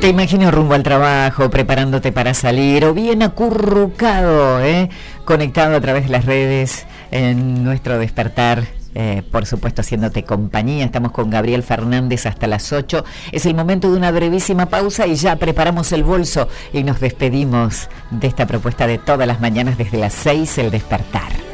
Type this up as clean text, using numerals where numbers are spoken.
Te imagino rumbo al trabajo, preparándote para salir, o bien acurrucado, conectado a través de las redes en nuestro despertar. Por supuesto, haciéndote compañía. Estamos con Gabriel Fernández hasta las 8. Es el momento de una brevísima pausa y ya preparamos el bolso y nos despedimos de esta propuesta de todas las mañanas desde las 6, el despertar.